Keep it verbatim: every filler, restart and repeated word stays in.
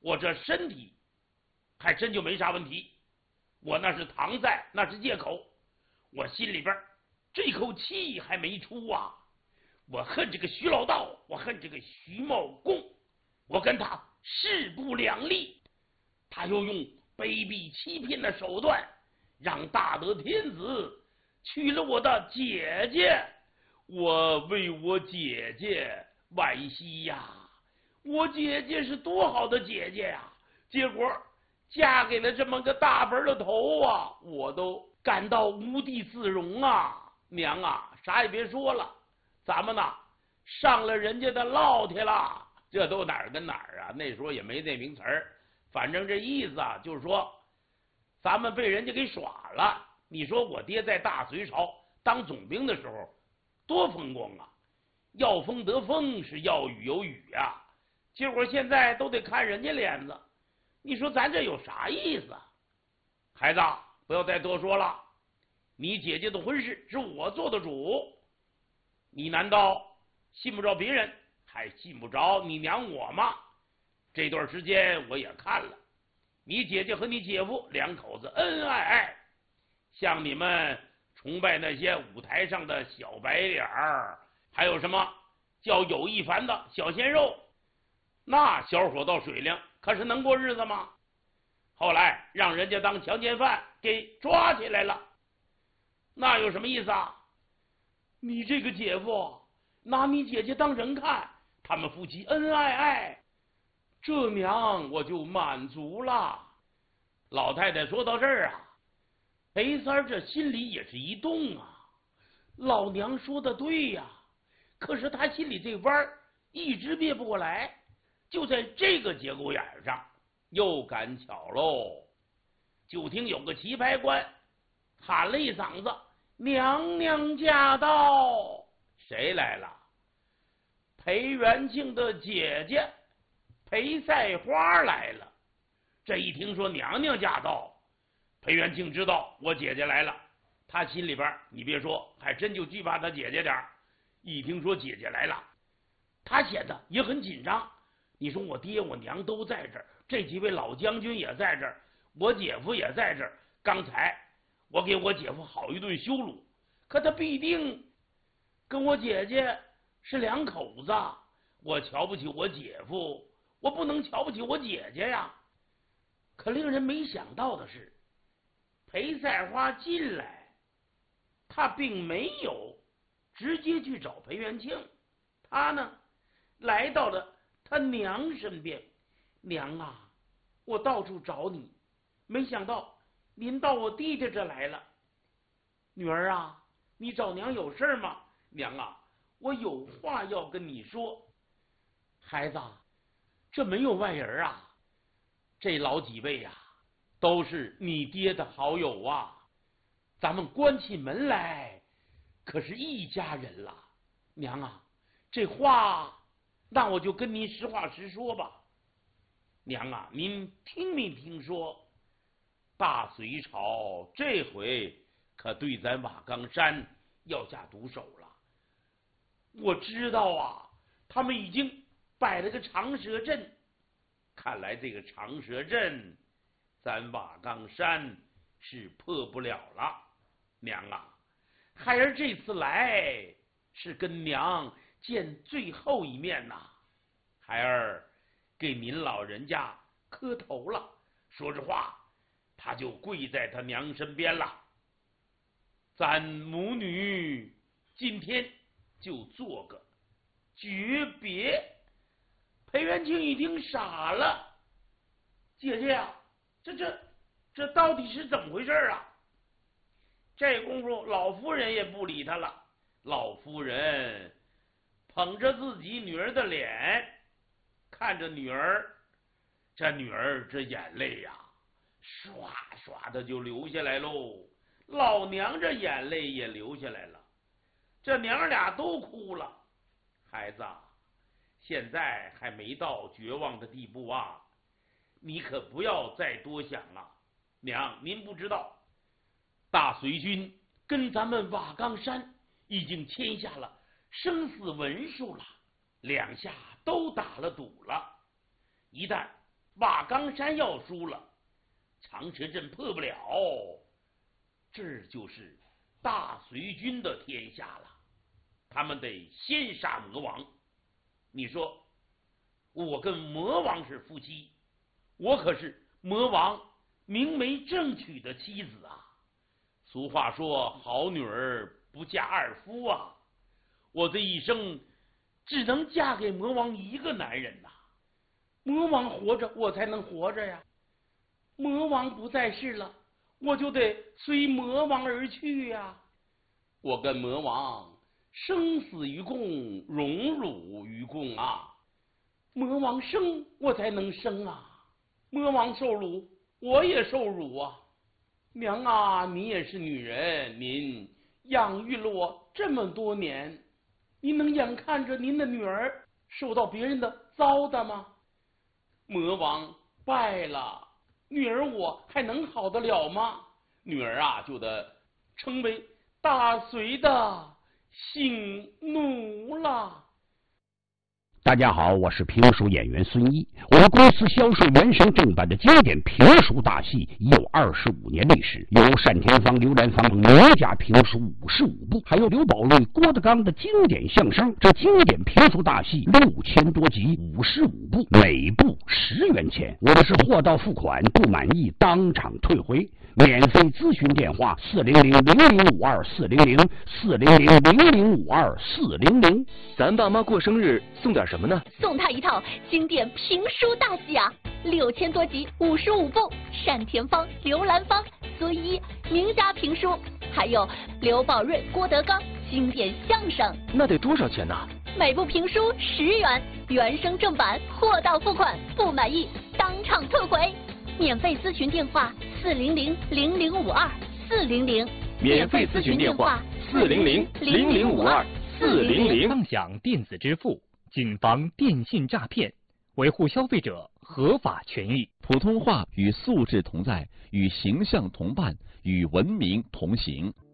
我这身体还真就没啥问题，我那是搪塞，那是借口，我心里边这口气还没出啊！我恨这个徐老道，我恨这个徐茂公，我跟他势不两立。他又用卑鄙欺骗的手段，让大德天子娶了我的姐姐，我为我姐姐惋惜呀！我姐姐是多好的姐姐呀，结果嫁给了这么个大本的头啊，我都感到无地自容啊！娘啊，啥也别说了，咱们呐上了人家的烙铁了。这都哪儿跟哪儿啊？那时候也没那名词儿，反正这意思啊，就是说咱们被人家给耍了。你说我爹在大隋朝当总兵的时候多风光啊，要风得风，是要雨有雨呀、啊。结果现在都得看人家脸子，你说咱这有啥意思啊？孩子，不要再多说了，你姐姐的婚事是我做的主，你难道信不着别人，还信不着你娘我吗？这段时间我也看了，你姐姐和你姐夫两口子恩恩爱爱，像你们崇拜那些舞台上的小白脸儿，还有什么叫有一凡的小鲜肉，那小伙到水灵可是能过日子吗？后来让人家当强奸犯给抓起来了，那有什么意思啊？你这个姐夫拿你姐姐当人看，他们夫妻恩恩爱爱，这娘我就满足了。老太太说到这儿啊，裴三这心里也是一动啊，老娘说的对呀、啊，可是他心里这弯一直别不过来，就在这个节骨眼上又赶巧喽。就听有个棋牌官喊了一嗓子：“娘娘驾到！”谁来了？裴元庆的姐姐裴赛花来了。这一听说娘娘驾到，裴元庆知道我姐姐来了，他心里边你别说还真就惧怕他姐姐点。一听说姐姐来了，他显得也很紧张。你说我爹我娘都在这儿，这几位老将军也在这儿，我姐夫也在这儿，刚才我给我姐夫好一顿羞辱，可他必定跟我姐姐是两口子，我瞧不起我姐夫，我不能瞧不起我姐姐呀。可令人没想到的是，裴赛花进来，他并没有直接去找裴元庆，他呢来到了他娘身边。娘啊，我到处找你，没想到您到我弟弟这来了。女儿啊，你找娘有事吗？娘啊，我有话要跟你说。孩子，这没有外人啊，这老几位呀、啊，都是你爹的好友啊，咱们关起门来可是一家人了。娘啊，这话那我就跟您实话实说吧。娘啊，您听没听说大隋朝这回可对咱瓦岗山要下毒手了？我知道啊，他们已经摆了个长蛇阵，看来这个长蛇阵咱瓦岗山是破不了了。娘啊，孩儿这次来是跟娘见最后一面呐、啊，孩儿给您老人家磕头了。说着话，他就跪在他娘身边了。咱母女今天就做个诀别。裴元庆一听傻了，姐姐呀、啊，这这这到底是怎么回事啊？这功夫老夫人也不理他了，老夫人捧着自己女儿的脸，看着女儿，这女儿这眼泪呀、啊，唰唰的就流下来喽。老娘这眼泪也流下来了，这娘俩都哭了。孩子，现在还没到绝望的地步啊，你可不要再多想了。娘，您不知道，大隋军跟咱们瓦岗山已经签下了生死文书了，两下都打了赌了。一旦瓦岗山要输了，长蛇阵破不了，这就是大隋军的天下了。他们得先杀魔王。你说我跟魔王是夫妻，我可是魔王明媒正娶的妻子啊。俗话说好女儿不嫁二夫啊，我这一生只能嫁给魔王一个男人呐、啊。魔王活着我才能活着呀，魔王不在世了，我就得随魔王而去呀。我跟魔王生死与共，荣辱与共啊。魔王生我才能生啊，魔王受辱我也受辱啊。娘啊，你也是女人，您养育了我这么多年，您能眼看着您的女儿受到别人的糟蹋吗？魔王败了，女儿我还能好得了吗？女儿啊，就得成为大隋的性奴了。 大家好，我是评书演员孙一。我们公司销售原声正版的经典评书大戏已有二十五年历史，有单田芳、刘兰芳名家评书五十五部，还有刘宝瑞、郭德纲的经典相声。这经典评书大戏六千多集，五十五部，每部十元钱。我们是货到付款，不满意当场退回。免费咨询电话：四零零零零五二四零零四零零零零五二四零零。 咱爸妈过生日送点什么呢？ 送他一套经典评书大戏啊，六千多集，五十五部，单田芳、刘兰芳、孙一名家评书，还有刘宝瑞、郭德纲经典相声。 那得多少钱呢？ 每部评书十元，原声正版，货到付款，不满意当场退回。免费咨询电话：四零零零零五二四零零。 免费咨询电话：四零零零零五二四零零。 畅享电子支付，谨防电信诈骗，维护消费者合法权益。 普通话与素质同在，与形象同伴，与文明同行。